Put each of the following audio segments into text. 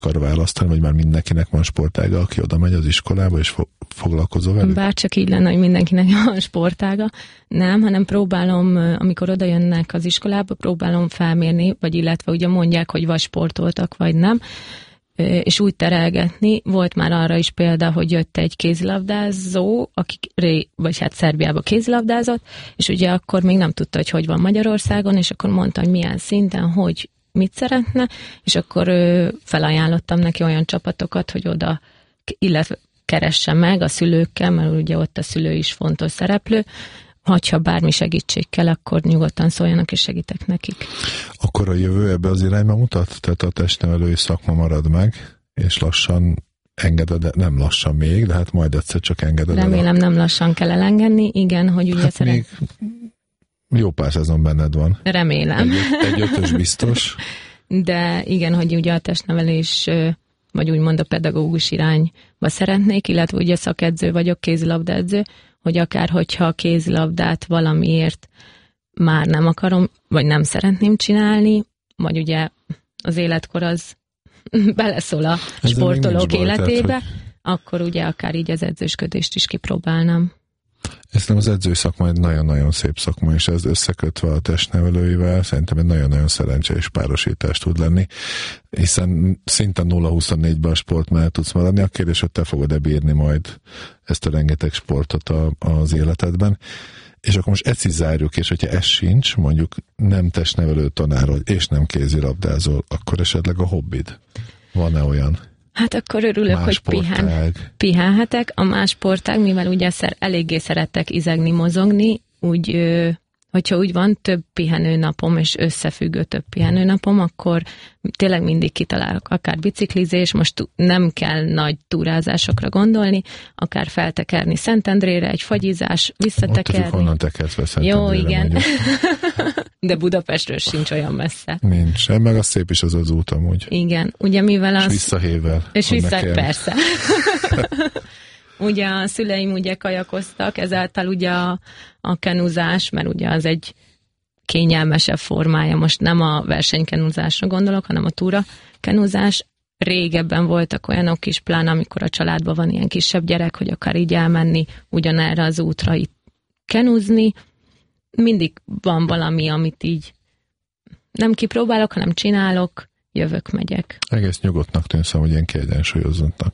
akar választani, vagy már mindenkinek van sportága, aki oda megy az iskolába, és foglalkozol velük? Bárcsak így lenne, hogy mindenkinek van sportága. Nem, hanem próbálom, amikor oda jönnek az iskolába, próbálom felmérni, vagy illetve ugye mondják, hogy vagy sportoltak, vagy nem, és úgy terelgetni. Volt már arra is példa, hogy jött egy kézilabdázó, aki vagy hát Szerbiába kézilabdázott, és ugye akkor még nem tudta, hogy van Magyarországon, és akkor mondta, hogy milyen szinten, hogy mit szeretne, és akkor felajánlottam neki olyan csapatokat, hogy oda, illetve keresse meg a szülőkkel, mert ugye ott a szülő is fontos szereplő, ha bármi segítség kell, akkor nyugodtan szóljanak, és segítek nekik. Akkor a jövő ebbe az irányba mutat? Tehát a testnevelői szakma marad meg, és lassan engeded, nem lassan még, de hát majd egyszer csak engeded. Remélem nem lassan kell elengedni, igen, hogy ugye hát még jó pár szezon benned van. Remélem. Egy ötös biztos. De igen, hogy ugye a testnevelés, vagy úgymond a pedagógus irányba szeretnék, illetve ugye szakedző vagyok, kézilabdaedző, hogy akár hogyha a kézilabdát valamiért már nem akarom, vagy nem szeretném csinálni, vagy ugye az életkor az beleszól a sportolók életébe, tehát, akkor ugye akár így az edzősködést is kipróbálnám. Ez nem az edzői szakma egy nagyon-nagyon szép szakma, és ez összekötve a testnevelőivel szerintem egy nagyon-nagyon szerencsés párosítás tud lenni, hiszen szinte 0-24-ben a sport mellett tudsz maradni. A kérdés, hogy te fogod-e bírni majd ezt a rengeteg sportot az életedben. És akkor most ezt is zárjuk, és hogyha ez sincs, mondjuk nem testnevelő tanárod, és nem kézilabdázol, akkor esetleg a hobbid. Van-e olyan? Hát akkor örülök, hogy pihenhetek. A más sportág, mivel ugye eléggé szeretek izegni, mozogni, úgy, hogyha úgy van több pihenőnapom, és összefüggő több pihenőnapom, akkor tényleg mindig kitalálok, akár biciklizés, most nem kell nagy túrázásokra gondolni, akár feltekerni Szentendrére, egy fagyizás, visszatekerni. Ott honnan tekersz fel Szentendrére? Jó, igen. De Budapestről sincs olyan messze. Nincs, meg az szép is az út amúgy. Igen, ugye mivel az... És visszahével. És persze. Ugye a szüleim ugye kajakoztak, ezáltal ugye a kenuzás, mert ugye az egy kényelmesebb formája, most nem a versenykenuzásra gondolok, hanem a túra kenuzás. Régebben voltak olyanok is, pláne amikor a családban van ilyen kisebb gyerek, hogy akar így elmenni ugyanerre az útra itt kenuzni. Mindig van valami, amit így nem kipróbálok, hanem csinálok, jövök, megyek. Egész nyugodtnak tűnsz, hogy ilyen kiegyensúlyozottnak.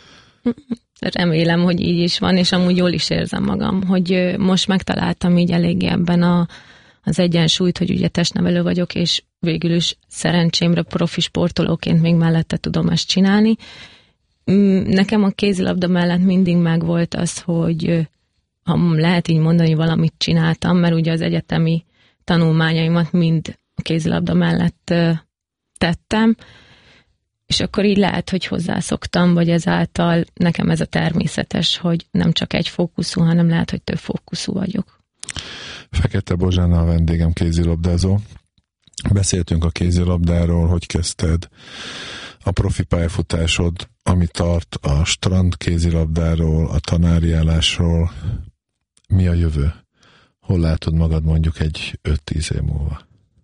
Remélem, hogy így is van, és amúgy jól is érzem magam, hogy most megtaláltam így eléggé ebben az egyensúlyt, hogy ugye testnevelő vagyok, és végül is szerencsémre profi sportolóként még mellette tudom ezt csinálni. Nekem a kézilabda mellett mindig megvolt az, hogy ha lehet így mondani, valamit csináltam, mert ugye az egyetemi tanulmányaimat mind a kézilabda mellett tettem, és akkor így lehet, hogy hozzászoktam, vagy ezáltal nekem ez a természetes, hogy nem csak egy fókuszú, hanem lehet, hogy több fókuszú vagyok. Fekete Bozsána a vendégem, kézilabdázó. Beszéltünk a kézilabdáról, hogy kezdted a profi pályafutásod, ami tart a strand kézilabdáról, a tanári állásról. Mi a jövő? Hol látod magad mondjuk egy 5-10 év múlva?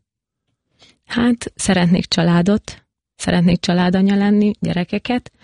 Hát szeretnék családanya lenni, gyerekeket.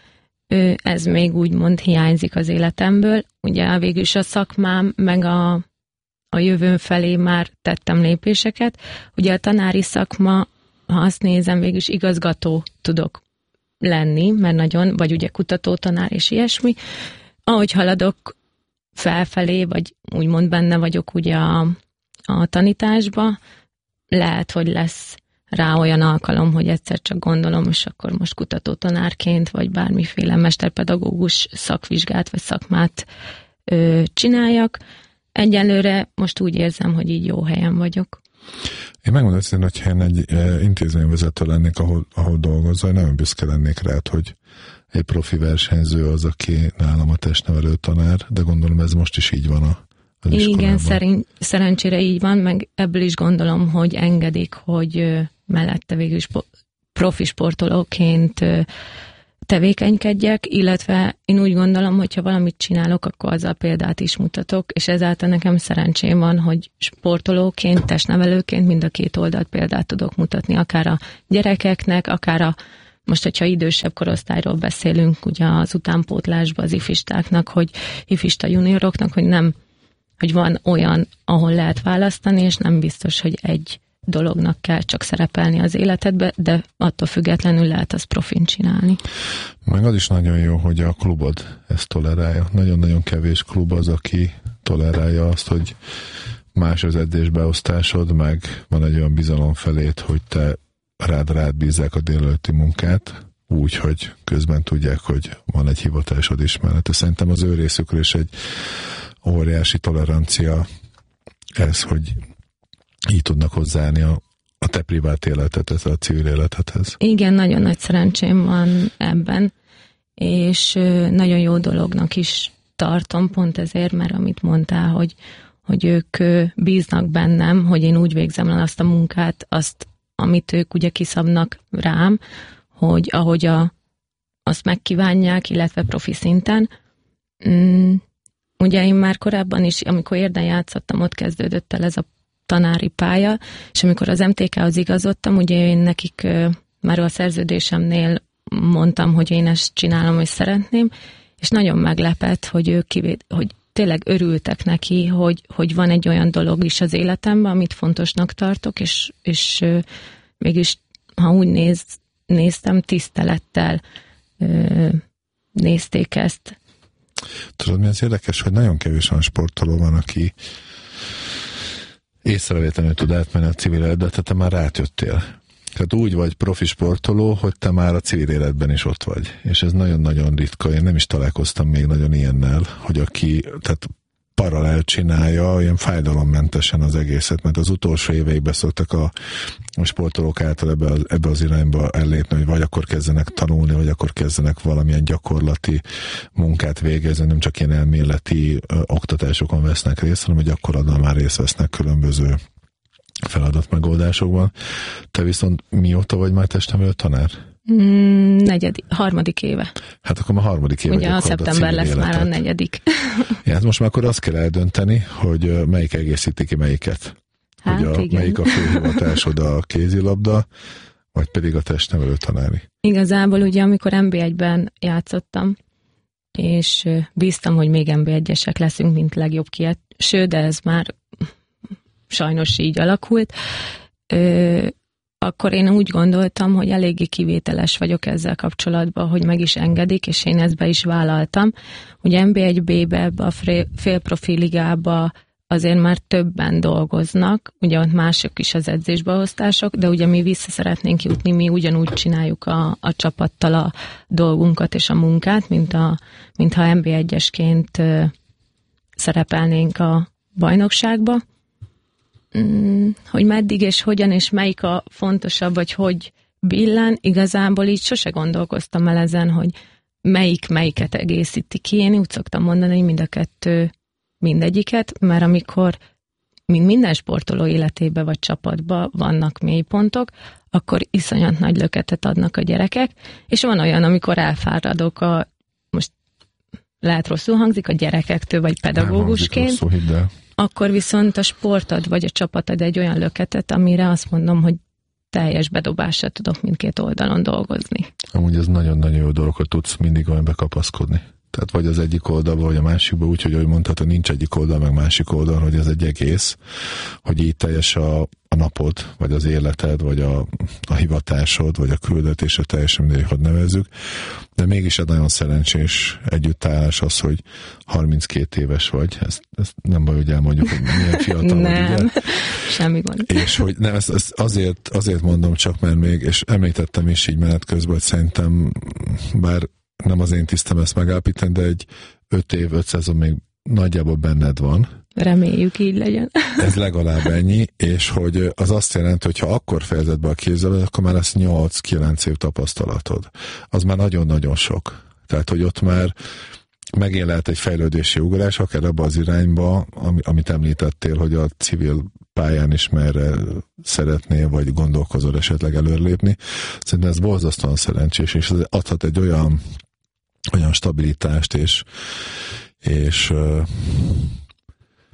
Ez még úgymond hiányzik az életemből. Ugye végül is a szakmám, meg a jövőn felé már tettem lépéseket. Ugye a tanári szakma, ha azt nézem, végül is igazgató tudok lenni, mert nagyon, vagy ugye kutatótanár és ilyesmi. Ahogy haladok felfelé, vagy úgymond benne vagyok ugye a tanításba, lehet, hogy lesz rá olyan alkalom, hogy egyszer csak gondolom, és akkor most kutatótanárként, vagy bármiféle mesterpedagógus szakvizsgát, vagy szakmát csináljak. Egyelőre most úgy érzem, hogy így jó helyen vagyok. Én megmondom őszintén, hogy én egy intézményvezető lennék, ahol dolgozol, nagyon büszke lennék rád, hogy egy profi versenyző az, aki nálam a testnevelő tanár, de gondolom ez most is így van az iskolában. Igen, szerencsére így van, meg ebből is gondolom, hogy engedik, hogy mellette végül is profi sportolóként tevékenykedjek, illetve én úgy gondolom, hogyha valamit csinálok, akkor azzal példát is mutatok, és ezáltal nekem szerencsém van, hogy sportolóként, testnevelőként mind a két oldalt példát tudok mutatni, akár a gyerekeknek, akár a most, hogyha idősebb korosztályról beszélünk, ugye az utánpótlásban az ifistáknak, hogy ifista junioroknak, hogy nem, hogy van olyan, ahol lehet választani, és nem biztos, hogy egy dolognak kell csak szerepelni az életedbe, de attól függetlenül lehet azt profin csinálni. Meg az is nagyon jó, hogy a klubod ezt tolerálja. Nagyon-nagyon kevés klub az, aki tolerálja azt, hogy más az edzésbeosztásod, meg van egy olyan bizalom felét, hogy te rád bízzák a délelőtti munkát, úgy, hogy közben tudják, hogy van egy hivatásod is mellette. Szerintem az ő részükről is egy óriási tolerancia ez, hogy így tudnak hozzáállni a te privát életedhez, a civil életedhez. Igen, nagyon nagy szerencsém van ebben, és nagyon jó dolognak is tartom, pont ezért, mert amit mondtál, hogy ők bíznak bennem, hogy én úgy végzem el azt a munkát, amit ők ugye kiszabnak rám, hogy ahogy azt megkívánják, illetve profi szinten. Ugye én már korábban is, amikor Érden játszottam, ott kezdődött el ez a tanári pálya, és amikor az MTK-hoz igazodtam, ugye én nekik már a szerződésemnél mondtam, hogy én ezt csinálom, és szeretném, és nagyon meglepett, hogy ők hogy tényleg örültek neki, hogy van egy olyan dolog is az életemben, amit fontosnak tartok, és mégis, ha úgy néztem, tisztelettel nézték ezt. Tudod, mi az érdekes, hogy nagyon kevés olyan sportoló van, aki észrevétlenül tud átmenni a civil életbe, tehát te már rátjöttél. Tehát úgy vagy profi sportoló, hogy te már a civil életben is ott vagy. És ez nagyon-nagyon ritka. Én nem is találkoztam még nagyon ilyennel, hogy aki tehát paralel csinálja, ilyen fájdalommentesen az egészet, mert az utolsó éveikben szoktak a sportolók által ebbe az irányba ellépni, hogy vagy akkor kezdenek tanulni, vagy akkor kezdenek valamilyen gyakorlati munkát végezni, nem csak ilyen elméleti oktatásokon vesznek részt, hanem hogy gyakorlatban már részt vesznek különböző feladatmegoldásokban. Te viszont mióta vagy már testnevelő tanár? Harmadik éve. Hát akkor már harmadik éve. Ugye a szeptember lesz életet. Már a negyedik. Ja, hát most már akkor azt kell eldönteni, hogy melyik egészíti ki melyiket. Hát, hogy melyik a főhivatásod, a kézilabda, vagy pedig a testnevelő tanári. Igazából ugye amikor NB1-ben játszottam, és bíztam, hogy még NB1-esek leszünk, mint legjobb kieső, de ez már sajnos így alakult. Akkor én úgy gondoltam, hogy eléggé kivételes vagyok ezzel kapcsolatban, hogy meg is engedik, és én ezt be is vállaltam. Ugye NB1B-be, a félprofi ligába azért már többen dolgoznak, ugye ott mások is az edzésbeosztások, de ugye mi vissza szeretnénk jutni, mi ugyanúgy csináljuk a csapattal a dolgunkat és a munkát, mintha NB1-esként szerepelnénk a bajnokságba. Hogy meddig és hogyan és melyik a fontosabb, vagy hogy billen, igazából így sose gondolkoztam el ezen, hogy melyiket egészíti ki. Én úgy szoktam mondani, hogy mind a kettő mindegyiket, mert amikor minden sportoló életében vagy csapatban vannak mélypontok, akkor iszonyat nagy löketet adnak a gyerekek, és van olyan, amikor elfáradok most lehet rosszul hangzik, a gyerekektől, vagy pedagógusként, akkor viszont a sportad vagy a csapatad egy olyan löketet, amire azt mondom, hogy teljes bedobással tudok mindkét oldalon dolgozni. Amúgy ez nagyon-nagyon jó dolog, hogy tudsz mindig olyan bekapaszkodni. Tehát vagy az egyik oldalba, vagy a másikba, úgyhogy ahogy mondhatod, nincs egyik oldal, meg másik oldal, hogy ez egy egész, hogy így teljes a napod, vagy az életed, vagy a hivatásod, vagy a küldetésed, teljesen mindegy, hogy nevezzük. De mégis egy nagyon szerencsés együttállás az, hogy 32 éves vagy. Ezt nem baj, hogy elmondjuk, hogy milyen fiatal vagy, ugye? Nem, semmi gond. És hogy nem, ezt azért mondom csak, mert még, és említettem is így menet közben, hogy szerintem, bár nem az én tisztem ezt megállapítani, de egy 5 szezon még nagyjából benned van. Reméljük, így legyen. Ez legalább ennyi, és hogy az azt jelenti, hogy ha akkor fejezed be a kézzel, akkor már lesz 8-9 év tapasztalatod. Az már nagyon-nagyon sok. Tehát, hogy ott már megint lehet egy fejlődési ugrás, akár abba az irányba, amit említettél, hogy a civil pályán is merre szeretnél, vagy gondolkozol esetleg előrelépni. Szerintem ez borzasztóan szerencsés, és ez adhat egy olyan stabilitást, és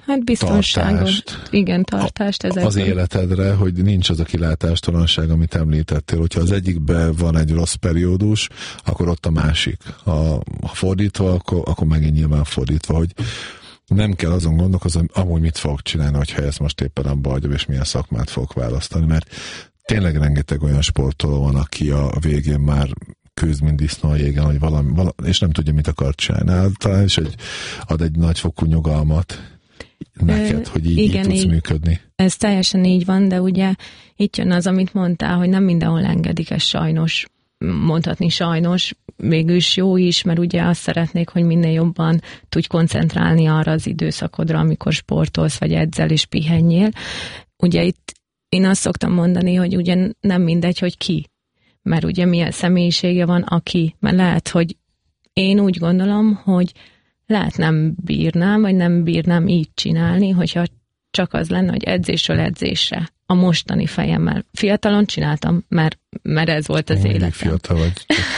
Hát biztonságot, igen, tartást ezekben. Az életedre, hogy nincs az a kilátástalanság, amit említettél. Hogyha az egyikben van egy rossz periódus, akkor ott a másik. Ha fordítva, akkor megint nyilván fordítva, hogy nem kell azon gondolkozni, amúgy mit fogok csinálni, hogyha ezt most éppen abba hagyom, és milyen szakmát fogok választani, mert tényleg rengeteg olyan sportoló van, aki a végén már küzd, mint disznó a jégen, hogy valami, és nem tudja, mit akar csinálni. Talán is ad egy nagyfokú nyugalmat neked, hogy így tudsz működni. Ez teljesen így van, de ugye itt jön az, amit mondtál, hogy nem mindenhol engedik ezt sajnos. Mondhatni sajnos, végülis jó is, mert ugye azt szeretnék, hogy minél jobban tudj koncentrálni arra az időszakodra, amikor sportolsz, vagy edzel és pihenjél. Ugye itt én azt szoktam mondani, hogy ugye nem mindegy, hogy ki, mert ugye milyen személyisége van, aki, mert lehet, hogy én úgy gondolom, hogy lehet nem bírnám, vagy nem bírnám így csinálni, hogyha csak az lenne, hogy edzésről edzésre. A mostani fejemmel. Fiatalon csináltam, mert ez volt az életem. Fiatal vagy.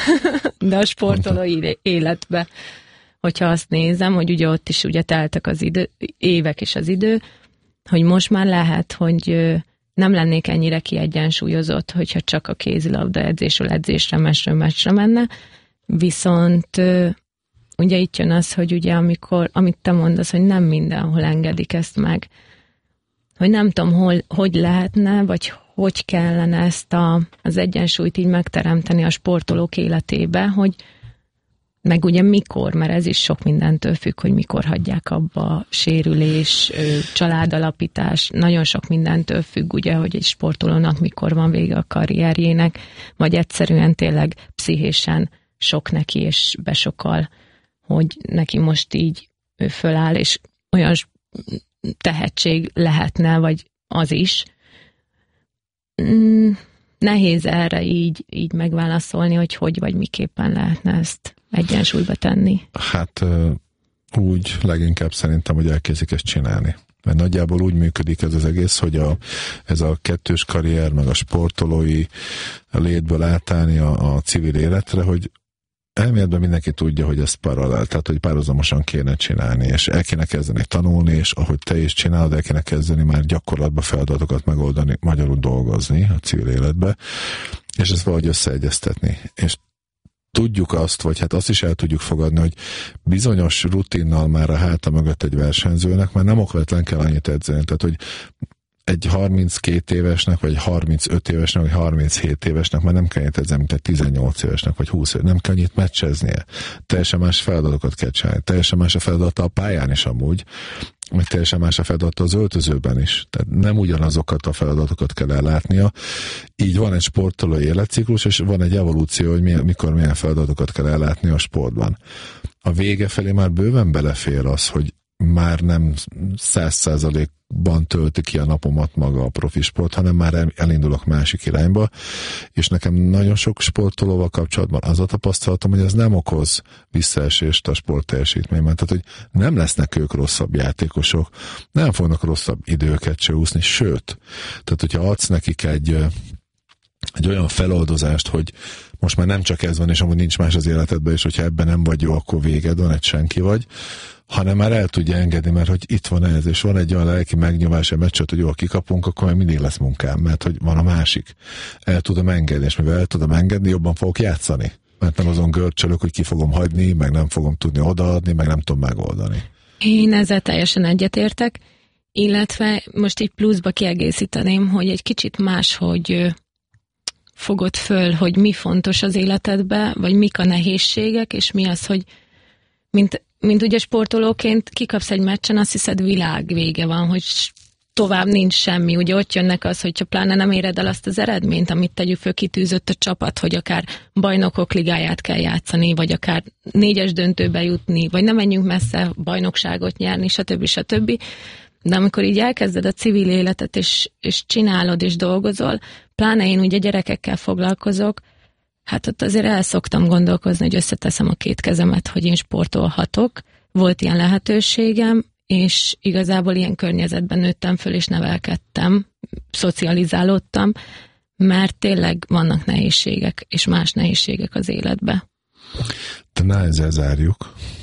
De a sportoló életbe, hogyha azt nézem, hogy ugye ott is ugye teltek az évek és az idő, hogy most már lehet, hogy nem lennék ennyire kiegyensúlyozott, hogyha csak a kézilabda edzésről edzésre, meccsről meccsre menne. Viszont ugye itt jön az, hogy ugye amit te mondasz, hogy nem mindenhol engedik ezt meg. Hogy nem tudom, hogy lehetne, vagy hogy kellene ezt az egyensúlyt így megteremteni a sportolók életébe, hogy meg ugye mikor, mert ez is sok mindentől függ, hogy mikor hagyják abba, sérülés, családalapítás, nagyon sok mindentől függ, ugye, hogy egy sportolónak mikor van vége a karrierjének, vagy egyszerűen tényleg pszichésen sok neki, és besokal, hogy neki most így ő föláll, és olyan tehetség lehetne, vagy az is. Nehéz erre így megválaszolni, hogy vagy miképpen lehetne ezt egyensúlyba tenni. Hát úgy leginkább szerintem, hogy elkezdik ezt csinálni. Mert nagyjából úgy működik ez az egész, hogy ez a kettős karrier, meg a sportolói létből átállni a civil életre, hogy elméletben mindenki tudja, hogy ez paralel, tehát hogy párhuzamosan kéne csinálni, és el kéne kezdeni tanulni, és ahogy te is csinálod, el kéne kezdeni már gyakorlatba feladatokat megoldani, magyarul dolgozni a civil életbe, és ezt valahogy összeegyeztetni. És tudjuk azt, vagy hát azt is el tudjuk fogadni, hogy bizonyos rutinnal már a háta mögött egy versenyzőnek már nem okvetlen kell annyit edzeni, tehát hogy egy 32 évesnek, vagy 35 évesnek, vagy 37 évesnek már nem kell edzeni, mint egy 18 évesnek, vagy 20 évesnek, nem kell annyit meccseznie. Teljesen más feladatokat kell csinálni. Teljesen más a feladata a pályán is amúgy, meg teljesen más a feladata az öltözőben is. Tehát nem ugyanazokat a feladatokat kell ellátnia. Így van egy sportolói életciklus, és van egy evolúció, hogy mikor milyen feladatokat kell ellátni a sportban. A vége felé már bőven belefér az, hogy már nem 100%-ban tölti ki a napomat maga a profi sport, hanem már elindulok másik irányba, és nekem nagyon sok sportolóval kapcsolatban az a tapasztalatom, hogy ez nem okoz visszaesést a sport teljesítményben, tehát hogy nem lesznek ők rosszabb játékosok, nem fognak rosszabb időket se úszni, sőt, tehát hogyha adsz nekik egy olyan feloldozást, hogy most már nem csak ez van, és amúgy nincs más az életedben, és hogyha ebben nem vagy jó, akkor véged van, egy senki vagy, hanem már el tudja engedni, mert hogy itt van ez, és van egy olyan lelki megnyomás a meccset, hogy jól kikapunk, akkor még mindig lesz munkám, mert hogy van a másik. El tudom engedni, és mivel el tudom engedni, jobban fogok játszani. Mert nem azon görcsölök, hogy ki fogom hagyni, meg nem fogom tudni odaadni, meg nem tudom megoldani. Én ezzel teljesen egyetértek, illetve most így pluszba kiegészíteném, hogy egy kicsit máshogy fogod föl, hogy mi fontos az életedbe, vagy mik a nehézségek, és mi az, hogy mint ugye sportolóként kikapsz egy meccsen, azt hiszed világ vége van, hogy tovább nincs semmi. Ugye ott jönnek az, hogyha pláne nem éred el azt az eredményt, amit tegyük föl kitűzött a csapat, hogy akár bajnokok ligáját kell játszani, vagy akár 4-es döntőbe jutni, vagy nem menjünk messze bajnokságot nyerni, stb. De amikor így elkezded a civil életet, és csinálod, és dolgozol, pláne én ugye gyerekekkel foglalkozok, hát ott azért el szoktam gondolkozni, hogy összeteszem a két kezemet, hogy én sportolhatok. Volt ilyen lehetőségem, és igazából ilyen környezetben nőttem föl, és nevelkedtem, szocializálódtam, mert tényleg vannak nehézségek, és más nehézségek az életbe. De ezzel zárjuk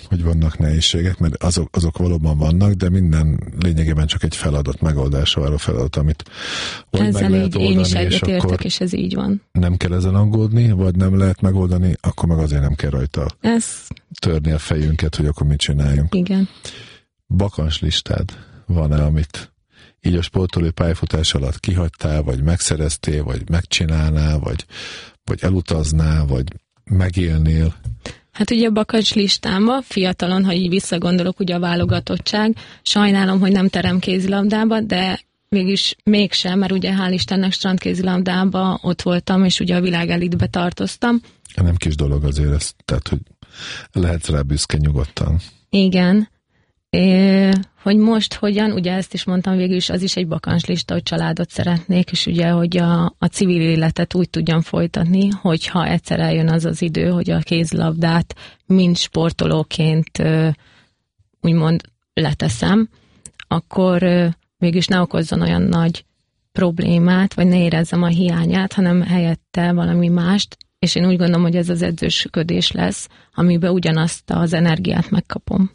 hogy vannak nehézségek, mert azok valóban vannak, de minden lényegében csak egy feladat, megoldása váró feladat, amit vagy ezzel meg lehet így oldani, én is és akkor egyetértek, és ez így van. nem kell ezen aggódni, vagy nem lehet megoldani, akkor meg azért nem kell rajta törni a fejünket, hogy akkor mit csináljunk. Igen. Bakancslistád van-e, amit így a sportolói pályafutás alatt kihagytál, vagy megszereztél, vagy megcsinálnál, vagy elutaznál, vagy megélnél? Hát ugye a bakancslistámban fiatalon, ha így visszagondolok, ugye a válogatottság, sajnálom, hogy nem teremkézilabdába, de mégis mégsem, mert ugye hál' Istennek strandkézilabdába ott voltam, és ugye a világelitbe tartoztam. Nem kis dolog azért ez, tehát hogy lehetsz rá büszke nyugodtan. Igen. Hogy most hogyan, ugye ezt is mondtam végül is, az is egy bakancslista, hogy családot szeretnék, és ugye, hogy a civil életet úgy tudjam folytatni, hogyha egyszer eljön az az idő, hogy a kézilabdát mind sportolóként úgymond leteszem, akkor végülis ne okozzon olyan nagy problémát, vagy ne érezzem a hiányát, hanem helyette valami mást, és én úgy gondolom, hogy ez az edzősködés lesz, amiben ugyanazt az energiát megkapom.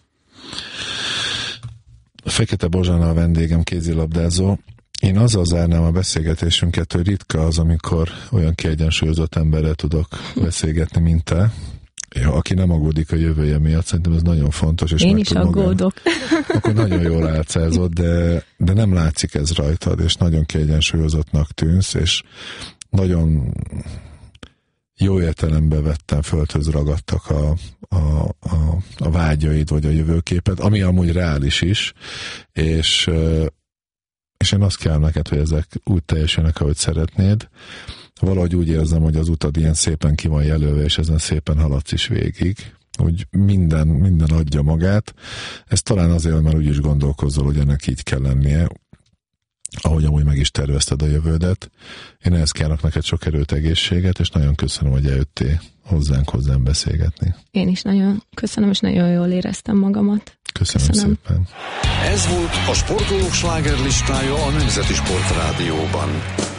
Fekete Bozsana a vendégem, kézilabdázó. Én azzal zárnám a beszélgetésünket, hogy ritka az, amikor olyan kiegyensúlyozott emberrel tudok beszélgetni, mint te. Aki nem aggódik a jövője miatt, szerintem ez nagyon fontos. És én is aggódok. Akkor nagyon jól álcázott, de nem látszik ez rajtad, és nagyon kiegyensúlyozottnak tűnsz, és nagyon jó értelemben vettem, földhöz ragadtak a vágyaid, vagy a jövőképed, ami amúgy reális is, és én azt kívánom neked, hogy ezek úgy teljesülnek, ahogy szeretnéd. Valahogy úgy érzem, hogy az utad ilyen szépen ki van jelölve, és ezen szépen haladsz is végig. Úgy minden adja magát. Ez talán azért, mert úgy is gondolkozol, hogy ennek így kell lennie, ahogy amúgy meg is tervezted a jövődet. Én ehhez kívánok neked sok erőt, egészséget, és nagyon köszönöm, hogy eljöttél hozzám beszélgetni. Én is nagyon köszönöm, és nagyon jól éreztem magamat. Köszönöm szépen. Ez volt a Sportolók slágerlistája a Nemzeti Sportrádióban.